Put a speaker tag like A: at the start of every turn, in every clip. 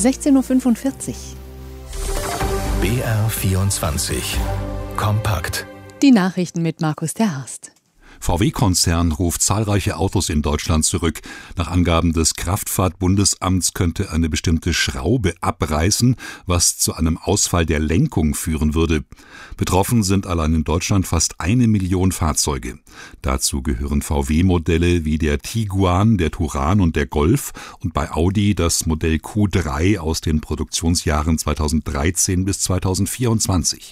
A: 16:45 Uhr.
B: BR24 Kompakt.
A: Die Nachrichten mit Markus Terhorst.
C: VW-Konzern ruft zahlreiche Autos in Deutschland zurück. Nach Angaben des Kraftfahrtbundesamts könnte eine bestimmte Schraube abreißen, was zu einem Ausfall der Lenkung führen würde. Betroffen sind allein in Deutschland fast 1 Million Fahrzeuge. Dazu gehören VW-Modelle wie der Tiguan, der Touran und der Golf und bei Audi das Modell Q3 aus den Produktionsjahren 2013 bis 2024.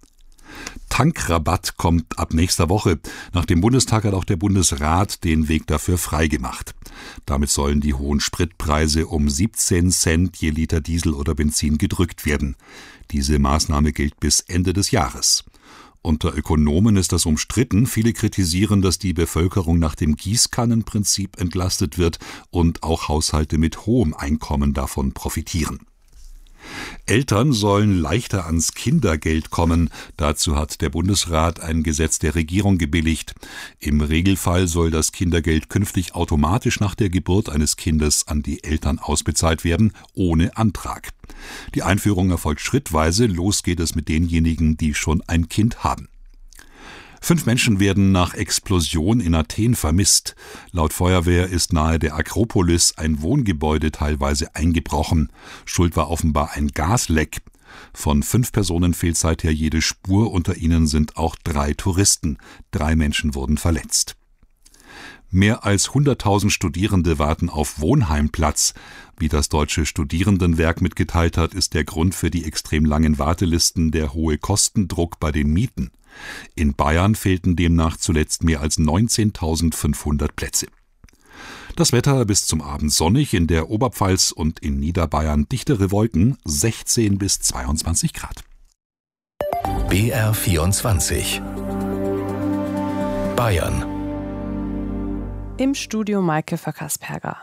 C: Tankrabatt kommt ab nächster Woche. Nach dem Bundestag hat auch der Bundesrat den Weg dafür freigemacht. Damit sollen die hohen Spritpreise um 17 Cent je Liter Diesel oder Benzin gedrückt werden. Diese Maßnahme gilt bis Ende des Jahres. Unter Ökonomen ist das umstritten. Viele kritisieren, dass die Bevölkerung nach dem Gießkannenprinzip entlastet wird und auch Haushalte mit hohem Einkommen davon profitieren. Eltern sollen leichter ans Kindergeld kommen. Dazu hat der Bundesrat ein Gesetz der Regierung gebilligt. Im Regelfall soll das Kindergeld künftig automatisch nach der Geburt eines Kindes an die Eltern ausbezahlt werden, ohne Antrag. Die Einführung erfolgt schrittweise. Los geht es mit denjenigen, die schon ein Kind haben. 5 Menschen werden nach Explosion in Athen vermisst. Laut Feuerwehr ist nahe der Akropolis ein Wohngebäude teilweise eingebrochen. Schuld war offenbar ein Gasleck. Von 5 Personen fehlt seither jede Spur. Unter ihnen sind auch 3 Touristen. 3 Menschen wurden verletzt. Mehr als 100.000 Studierende warten auf Wohnheimplatz. Wie das Deutsche Studierendenwerk mitgeteilt hat, ist der Grund für die extrem langen Wartelisten der hohe Kostendruck bei den Mieten. In Bayern fehlten demnach zuletzt mehr als 19.500 Plätze. Das Wetter bis zum Abend sonnig, in der Oberpfalz und in Niederbayern dichtere Wolken, 16 bis 22 Grad.
B: BR24 Bayern.
D: Im Studio Maike Verkasperger.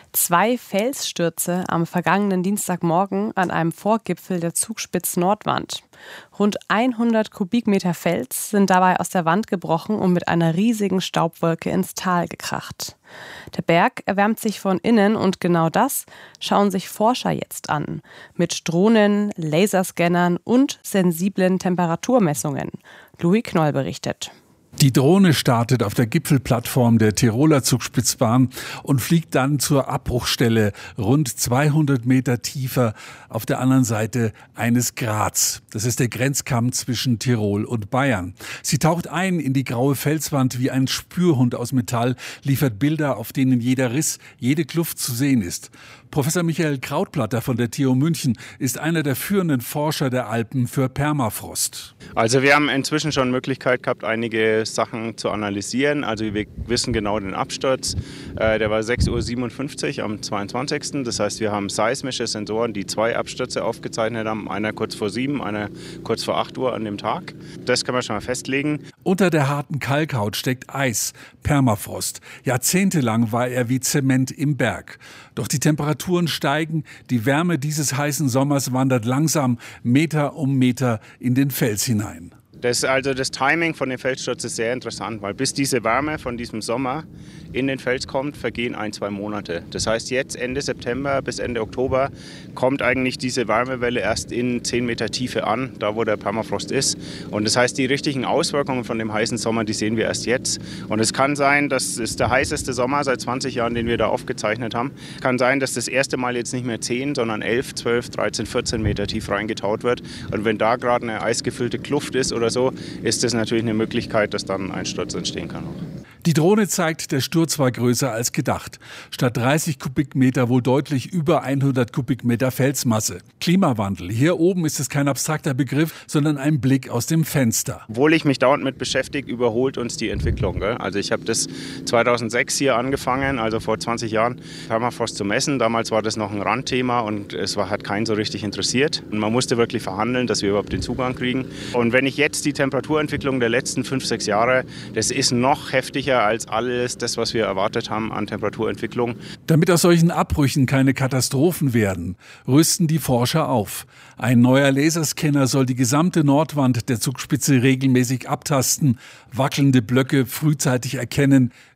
D: 2 Felsstürze am vergangenen Dienstagmorgen an einem Vorgipfel der Zugspitz-Nordwand. Rund 100 Kubikmeter Fels sind dabei aus der Wand gebrochen und mit einer riesigen Staubwolke ins Tal gekracht. Der Berg erwärmt sich von innen und genau das schauen sich Forscher jetzt an. Mit Drohnen, Laserscannern und sensiblen Temperaturmessungen. Louis Knoll berichtet.
E: Die Drohne startet auf der Gipfelplattform der Tiroler Zugspitzbahn und fliegt dann zur Abbruchstelle rund 200 Meter tiefer auf der anderen Seite eines Grats. Das ist der Grenzkamm zwischen Tirol und Bayern. Sie taucht ein in die graue Felswand wie ein Spürhund aus Metall, liefert Bilder, auf denen jeder Riss, jede Kluft zu sehen ist. Professor Michael Krautplatter von der TU München ist einer der führenden Forscher der Alpen für Permafrost.
F: Also wir haben inzwischen schon Möglichkeit gehabt, einige Sachen zu analysieren. Also wir wissen genau den Absturz. Der war 6:57 Uhr am 22. Das heißt, wir haben seismische Sensoren, die 2 Abstürze aufgezeichnet haben. Einer kurz vor 7, einer kurz vor 8 Uhr an dem Tag. Das kann man schon mal festlegen.
E: Unter der harten Kalkhaut steckt Eis, Permafrost. Jahrzehntelang war er wie Zement im Berg. Doch die Temperaturen steigen, die Wärme dieses heißen Sommers wandert langsam Meter um Meter in den Fels hinein.
F: Das Timing von dem Felssturz ist sehr interessant, weil bis diese Wärme von diesem Sommer in den Fels kommt, vergehen 1-2 Monate. Das heißt, jetzt Ende September bis Ende Oktober kommt eigentlich diese Wärmewelle erst in 10 Meter Tiefe an, da wo der Permafrost ist. Und das heißt, die richtigen Auswirkungen von dem heißen Sommer, die sehen wir erst jetzt. Und es kann sein, das ist der heißeste Sommer seit 20 Jahren, den wir da aufgezeichnet haben. Kann sein, dass das erste Mal jetzt nicht mehr 10, sondern 11, 12, 13, 14 Meter tief reingetaut wird. Und wenn da gerade eine eisgefüllte Kluft ist oder so, ist das natürlich eine Möglichkeit, dass dann ein Einsturz entstehen kann.
E: Die Drohne zeigt, der Sturz war größer als gedacht. Statt 30 Kubikmeter wohl deutlich über 100 Kubikmeter Felsmasse. Klimawandel. Hier oben ist es kein abstrakter Begriff, sondern ein Blick aus dem Fenster.
F: Obwohl ich mich dauernd mit beschäftige, überholt uns die Entwicklung. Gell? Also ich habe das 2006 hier angefangen, also vor 20 Jahren, Permafrost zu messen. Damals war das noch ein Randthema und hat keinen so richtig interessiert. Und man musste wirklich verhandeln, dass wir überhaupt den Zugang kriegen. Und wenn ich jetzt die Temperaturentwicklung der letzten 5-6 Jahre, das ist noch heftiger als alles das, was wir erwartet haben an Temperaturentwicklung.
E: Damit aus solchen Abbrüchen keine Katastrophen werden, rüsten die Forscher auf. Ein neuer Laserscanner soll die gesamte Nordwand der Zugspitze regelmäßig abtasten, wackelnde Blöcke frühzeitig erkennen,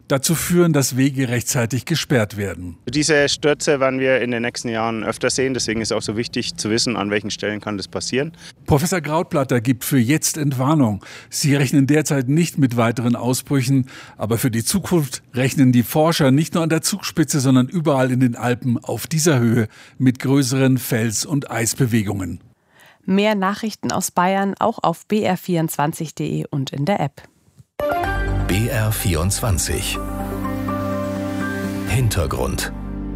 E: dazu führen, dass Wege rechtzeitig gesperrt werden.
F: Diese Stürze werden wir in den nächsten Jahren öfter sehen. Deswegen ist es auch so wichtig zu wissen, an welchen Stellen kann das passieren.
E: Professor Krautblatter gibt für jetzt Entwarnung. Sie rechnen derzeit nicht mit weiteren Ausbrüchen, aber für die Zukunft rechnen die Forscher nicht nur an der Zugspitze, sondern überall in den Alpen auf dieser Höhe mit größeren Fels- und Eisbewegungen.
D: Mehr Nachrichten aus Bayern auch auf br24.de und in der App.
B: BR24 Hintergrund.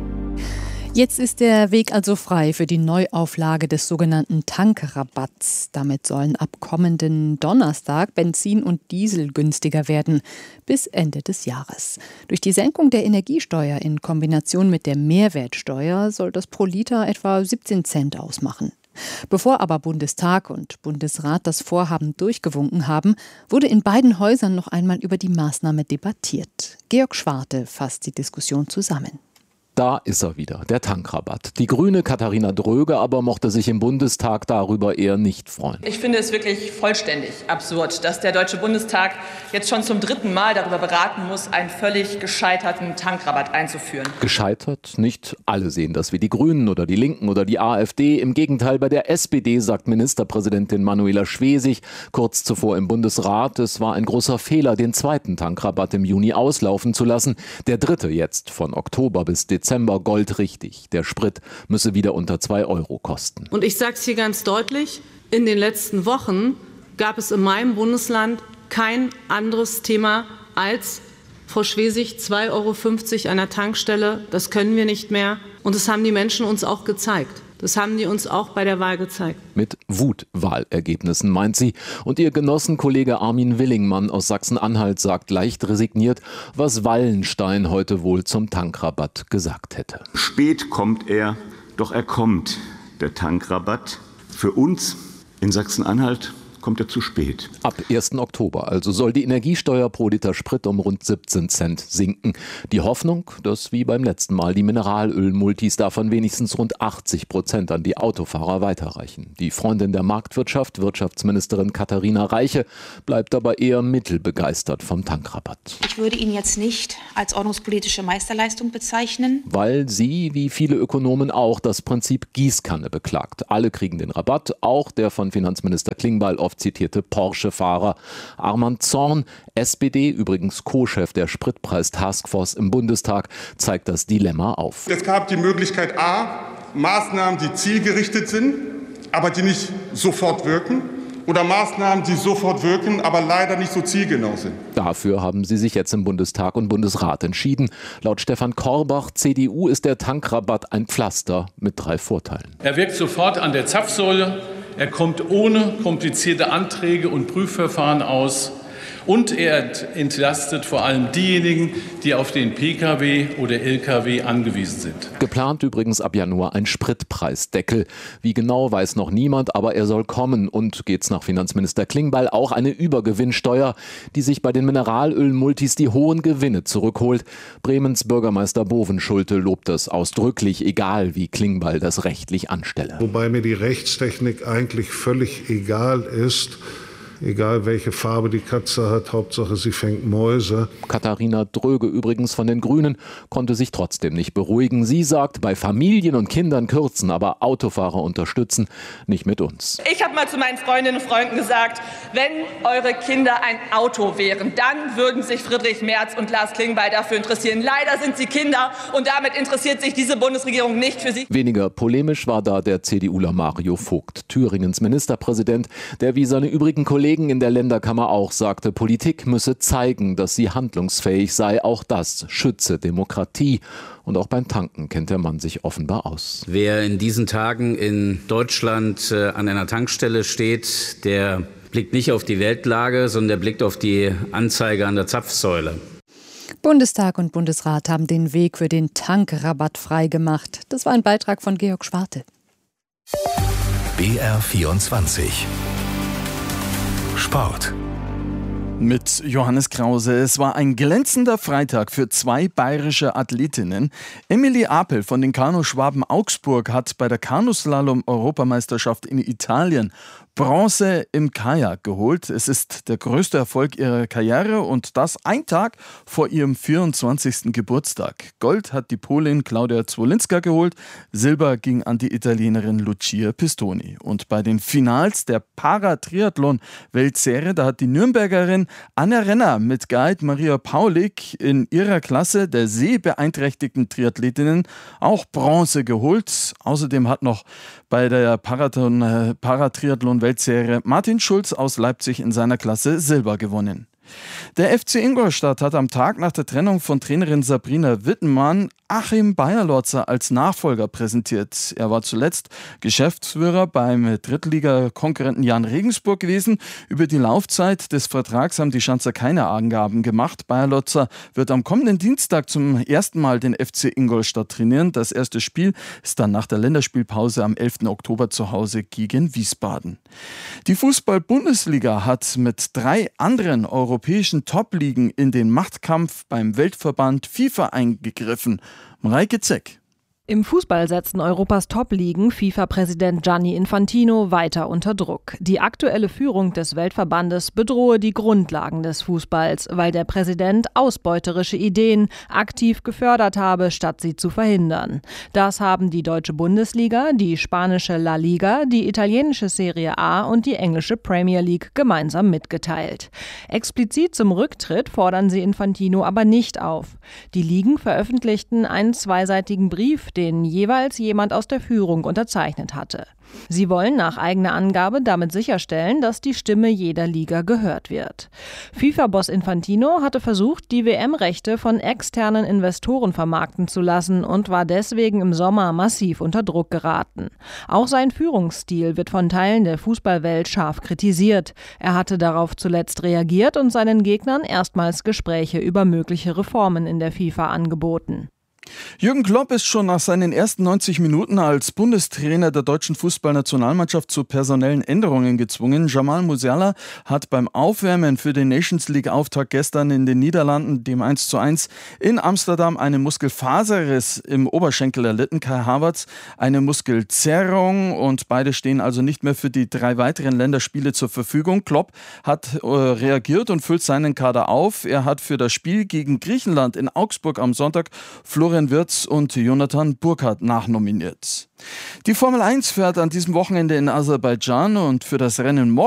A: Jetzt ist der Weg also frei für die Neuauflage des sogenannten Tankrabatts. Damit sollen ab kommenden Donnerstag Benzin und Diesel günstiger werden, bis Ende des Jahres. Durch die Senkung der Energiesteuer in Kombination mit der Mehrwertsteuer soll das pro Liter etwa 17 Cent ausmachen. Bevor aber Bundestag und Bundesrat das Vorhaben durchgewunken haben, wurde in beiden Häusern noch einmal über die Maßnahme debattiert. Georg Schwarte fasst die Diskussion zusammen.
G: Da ist er wieder, der Tankrabatt. Die Grüne Katharina Dröge aber mochte sich im Bundestag darüber eher nicht freuen.
H: Ich finde es wirklich vollständig absurd, dass der Deutsche Bundestag jetzt schon zum 3. Mal darüber beraten muss, einen völlig gescheiterten Tankrabatt einzuführen.
G: Gescheitert? Nicht alle sehen das wie die Grünen oder die Linken oder die AfD. Im Gegenteil, bei der SPD sagt Ministerpräsidentin Manuela Schwesig kurz zuvor im Bundesrat, es war ein großer Fehler, den 2. Tankrabatt im Juni auslaufen zu lassen. Der 3. jetzt von Oktober bis Dezember goldrichtig. Der Sprit müsse wieder unter 2 Euro kosten.
I: Und ich sage es hier ganz deutlich, in den letzten Wochen gab es in meinem Bundesland kein anderes Thema als, Frau Schwesig, 2,50 Euro an der Tankstelle. Das können wir nicht mehr. Und das haben die Menschen uns auch gezeigt. Das haben die uns auch bei der Wahl gezeigt.
G: Mit Wutwahlergebnissen, meint sie. Und ihr Genossenkollege Armin Willingmann aus Sachsen-Anhalt sagt leicht resigniert, was Wallenstein heute wohl zum Tankrabatt gesagt hätte.
J: Spät kommt er, doch er kommt, der Tankrabatt. Für uns in Sachsen-Anhalt kommt er zu spät.
G: Ab 1. Oktober also soll die Energiesteuer pro Liter Sprit um rund 17 Cent sinken. Die Hoffnung, dass wie beim letzten Mal die Mineralölmultis davon wenigstens rund 80% an die Autofahrer weiterreichen. Die Freundin der Marktwirtschaft, Wirtschaftsministerin Katharina Reiche, bleibt aber eher mittelbegeistert vom Tankrabatt.
K: Ich würde ihn jetzt nicht als ordnungspolitische Meisterleistung bezeichnen.
G: Weil sie, wie viele Ökonomen auch, das Prinzip Gießkanne beklagt. Alle kriegen den Rabatt, auch der von Finanzminister Klingbeil oft zitierte Porsche-Fahrer. Armand Zorn, SPD, übrigens Co-Chef der Spritpreis-Taskforce im Bundestag, zeigt das Dilemma auf.
L: Es gab die Möglichkeit A, Maßnahmen, die zielgerichtet sind, aber die nicht sofort wirken. Oder Maßnahmen, die sofort wirken, aber leider nicht so zielgenau sind.
G: Dafür haben sie sich jetzt im Bundestag und Bundesrat entschieden. Laut Stefan Korbach, CDU, ist der Tankrabatt ein Pflaster mit 3 Vorteilen.
M: Er wirkt sofort an der Zapfsäule, er kommt ohne komplizierte Anträge und Prüfverfahren aus. Und er entlastet vor allem diejenigen, die auf den Pkw oder Lkw angewiesen sind.
G: Geplant übrigens ab Januar ein Spritpreisdeckel. Wie genau, weiß noch niemand, aber er soll kommen. Und geht's nach Finanzminister Klingbeil auch eine Übergewinnsteuer, die sich bei den Mineralölmultis die hohen Gewinne zurückholt. Bremens Bürgermeister Bovenschulte lobt das ausdrücklich, egal wie Klingbeil das rechtlich anstelle.
N: Wobei mir die Rechtstechnik eigentlich völlig egal ist. Egal welche Farbe die Katze hat, Hauptsache sie fängt Mäuse.
G: Katharina Dröge übrigens von den Grünen konnte sich trotzdem nicht beruhigen. Sie sagt, bei Familien und Kindern kürzen, aber Autofahrer unterstützen, nicht mit uns.
H: Ich habe mal zu meinen Freundinnen und Freunden gesagt, wenn eure Kinder ein Auto wären, dann würden sich Friedrich Merz und Lars Klingbeil dafür interessieren. Leider sind sie Kinder und damit interessiert sich diese Bundesregierung nicht für sie.
G: Weniger polemisch war da der CDUler Mario Vogt, Thüringens Ministerpräsident, der wie seine übrigen Kollegen in der Länderkammer auch sagte, Politik müsse zeigen, dass sie handlungsfähig sei. Auch das schütze Demokratie. Und auch beim Tanken kennt der Mann sich offenbar aus.
O: Wer in diesen Tagen in Deutschland an einer Tankstelle steht, der blickt nicht auf die Weltlage, sondern der blickt auf die Anzeige an der Zapfsäule.
A: Bundestag und Bundesrat haben den Weg für den Tankrabatt freigemacht. Das war ein Beitrag von Georg Schwarte.
B: BR24 Sport.
P: Mit Johannes Krause. Es war ein glänzender Freitag für 2 bayerische Athletinnen. Emilie Apel von den Kanuschwaben Augsburg hat bei der Kanuslalom-Europameisterschaft in Italien Bronze im Kajak geholt. Es ist der größte Erfolg ihrer Karriere und das ein Tag vor ihrem 24. Geburtstag. Gold hat die Polin Klaudia Zwolinska geholt, Silber ging an die Italienerin Lucia Pistoni. Und bei den Finals der Paratriathlon-Weltserie, da hat die Nürnbergerin Anna Renner mit Guide Maria Paulik in ihrer Klasse der sehbeeinträchtigten Triathletinnen auch Bronze geholt. Außerdem hat noch bei der Paratriathlon-Weltserie Martin Schulz aus Leipzig in seiner Klasse Silber gewonnen. Der FC Ingolstadt hat am Tag nach der Trennung von Trainerin Sabrina Wittenmann Achim Beierlotzer als Nachfolger präsentiert. Er war zuletzt Geschäftsführer beim Drittliga-Konkurrenten Jan Regensburg gewesen. Über die Laufzeit des Vertrags haben die Schanzer keine Angaben gemacht. Beierlotzer wird am kommenden Dienstag zum ersten Mal den FC Ingolstadt trainieren. Das erste Spiel ist dann nach der Länderspielpause am 11. Oktober zu Hause gegen Wiesbaden. Die Fußball-Bundesliga hat mit 3 anderen europäischen Top-Ligen in den Machtkampf beim Weltverband FIFA eingegriffen. Mareike Zeck.
Q: Im Fußball setzen Europas Top-Ligen FIFA-Präsident Gianni Infantino weiter unter Druck. Die aktuelle Führung des Weltverbandes bedrohe die Grundlagen des Fußballs, weil der Präsident ausbeuterische Ideen aktiv gefördert habe, statt sie zu verhindern. Das haben die deutsche Bundesliga, die spanische La Liga, die italienische Serie A und die englische Premier League gemeinsam mitgeteilt. Explizit zum Rücktritt fordern sie Infantino aber nicht auf. Die Ligen veröffentlichten einen zweiseitigen Brief, den jeweils jemand aus der Führung unterzeichnet hatte. Sie wollen nach eigener Angabe damit sicherstellen, dass die Stimme jeder Liga gehört wird. FIFA-Boss Infantino hatte versucht, die WM-Rechte von externen Investoren vermarkten zu lassen und war deswegen im Sommer massiv unter Druck geraten. Auch sein Führungsstil wird von Teilen der Fußballwelt scharf kritisiert. Er hatte darauf zuletzt reagiert und seinen Gegnern erstmals Gespräche über mögliche Reformen in der FIFA angeboten.
P: Jürgen Klopp ist schon nach seinen ersten 90 Minuten als Bundestrainer der deutschen Fußballnationalmannschaft zu personellen Änderungen gezwungen. Jamal Musiala hat beim Aufwärmen für den Nations League-Auftakt gestern in den Niederlanden, dem 1:1 in Amsterdam, einen Muskelfaserriss im Oberschenkel erlitten. Kai Havertz eine Muskelzerrung und beide stehen also nicht mehr für die 3 weiteren Länderspiele zur Verfügung. Klopp hat reagiert und füllt seinen Kader auf. Er hat für das Spiel gegen Griechenland in Augsburg am Sonntag Florian Wirtz und Jonathan Burkhardt nachnominiert. Die Formel 1 fährt an diesem Wochenende in Aserbaidschan und für das Rennen morgen